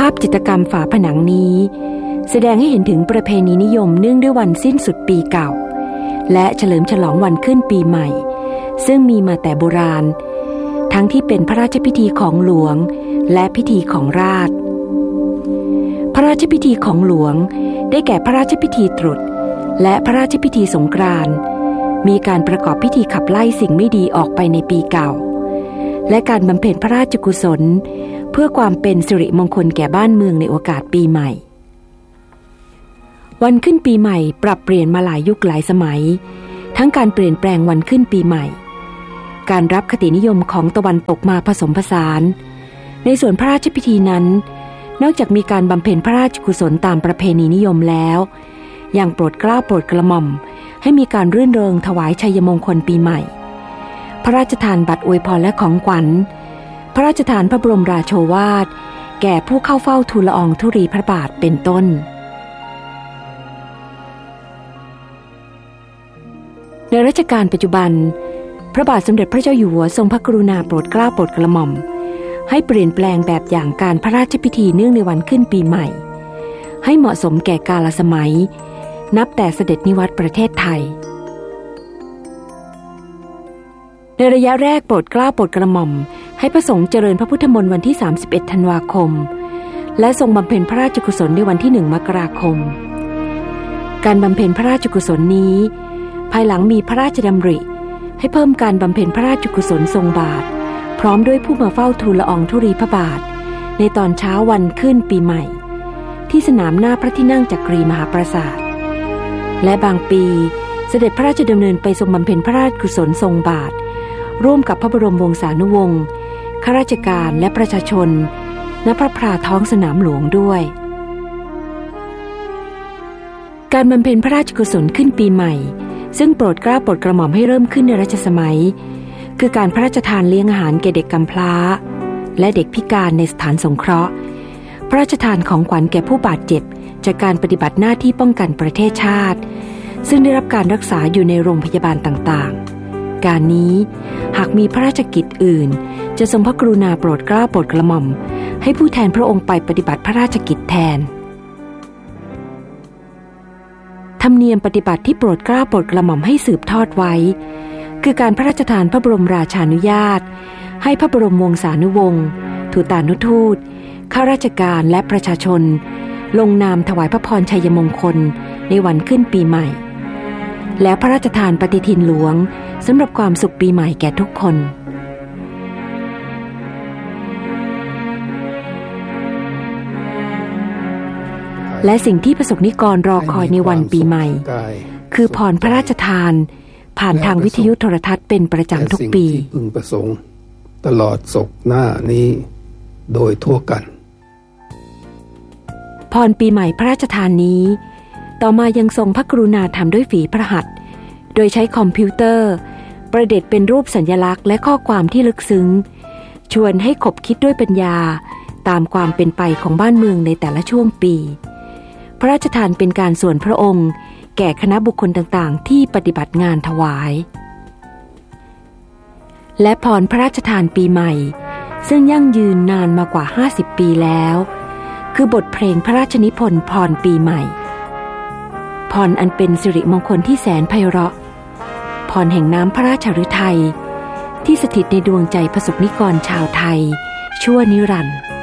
าพจิตรกรรมฝาผนังนี้แสดงให้เห็นถึงประเพณีนิยมเนื่องด้วยวันสิ้นสุดปีเก่าและเฉลิมฉลองวันขึ้นปีใหม่ซึ่งมีมาแต่โบราณทั้งที่เป็นพระราชพิธีของหลวงและพิธีของราชพระราชพิธีของหลวงได้แก่พระราชพิธีตรุษและพระราชพิธีสงกรานต์มีการประกอบพิธีขับไล่สิ่งไม่ดีออกไปในปีเก่าและการบำเพ็ญพระราชกุศลเพื่อความเป็นสิริมงคลแก่บ้านเมืองในโอกาสปีใหม่วันขึ้นปีใหม่ปรับเปลี่ยนมาหลายยุคหลายสมัยทั้งการเปลี่ยนแปลงวันขึ้นปีใหม่การรับคตินิยมของตะวันตกมาผสมผสานในส่วนพระราชพิธีนั้นนอกจากมีการบำเพ็ญพระราชกุศลตามประเพณีนิยมแล้วยังโปรดเกล้าโปรดกระหม่อมให้มีการรื่นเริงถวายชัยมงคลปีใหม่พระราชทานบัตรอวยพรและของขวัญพระราชทานพระบรมราโชวาทแก่ผู้เข้าเฝ้าทูลละอองธุลีพระบาทเป็นต้นในรัชกาลปัจจุบันพระบาทสมเด็จพระเจ้าอยู่หัวทรงพระกรุณาโปรดเกล้าโปรดกระหม่อมให้เปลี่ยนแปลงแบบอย่างการพระราชพิธีเนื่องในวันขึ้นปีใหม่ให้เหมาะสมแก่กาลสมัยนับแต่เสด็จนิวัตประเทศไทยในระยะแรกโปรดเกล้าโปรดกระหม่อมให้พระสงฆ์เจริญพระพุทธมนต์วันที่31ธันวาคมและทรงบำเพ็ญพระราชกุศลในวันที่1มกราคมการบำเพ็ญพระราชกุศลนี้ภายหลังมีพระราชดำริให้เพิ่มการบำเพ็ญพระราชกุศลทรงบาทพร้อมด้วยผู้มาเฝ้าทูลละอองธุลีพระบาทในตอนเช้าวันขึ้นปีใหม่ที่สนามหน้าพระที่นั่งจักรีมหาปราสาทและบางปีเสด็จพระราชดำเนินไปทรงบำเพ็ญพระราชกุศลทรงบาทร่วมกับพระบรมวงศานุวงศ์ข้าราชการและประชาชนณพระพลาท้องสนามหลวงด้วยการบำเพ็ญพระราชกุศลขึ้นปีใหม่ซึ่งโปรดเกล้าโปรดกระหม่อมให้เริ่มขึ้นในรัชสมัยคือการพระราชทานเลี้ยงอาหารแก่เด็กกำพร้าและเด็กพิการในสถานสงเคราะห์พระราชทานของขวัญแก่ผู้บาดเจ็บจากการปฏิบัติหน้าที่ป้องกันประเทศชาติซึ่งได้รับการรักษาอยู่ในโรงพยาบาลต่างๆการนี้หากมีพระราชกิจอื่นจะทรงพระกรุณาโปรดเกล้าโปรดกระหม่อมให้ผู้แทนพระองค์ไปปฏิบัติพระราชกิจแทนธรรมเนียมปฏิบัติที่โปรดเกล้าโปรดกระหม่อมให้สืบทอดไว้คือการพระราชทานพระบรมราชานุญาตให้พระบรมวงศานุวงศ์ทูตานุทูตข้าราชการและประชาชนลงนามถวายพระพรชัยมงคลในวันขึ้นปีใหม่และพระราชทานปฏิทินหลวงสำหรับความสุขปีใหม่แก่ทุกคนและสิ่งที่ประสบนิกรรอคอยในวันปีใหม่คือพรพระราชทานผ่านทางวิทยุโทรทัศน์เป็นประจำทุกปีพึงประสงค์ตลอดศกหน้านี้โดยทั่วกันพรปีใหม่พระราชทานนี้ต่อมายังทรงพระกรุณาทำด้วยฝีพระหัตถ์โดยใช้คอมพิวเตอร์ประดิษฐ์เป็นรูปสัญลักษณ์และข้อความที่ลึกซึ้งชวนให้ขบคิดด้วยปัญญาตามความเป็นไปของบ้านเมืองในแต่ละช่วงปีพระราชทานเป็นการส่วนพระองค์แก่คณะบุคคลต่างๆที่ปฏิบัติงานถวายและพรพระราชทานปีใหม่ซึ่งยั่งยืนนานมากว่า50ปีแล้วคือบทเพลงพระราชนิพนธ์พรปีใหม่พรอันเป็นสิริมงคลที่แสนไพเราะพรแห่งน้ำพระราชฤทัยที่สถิตในดวงใจประสบนิกรชาวไทยชั่วนิรันดร์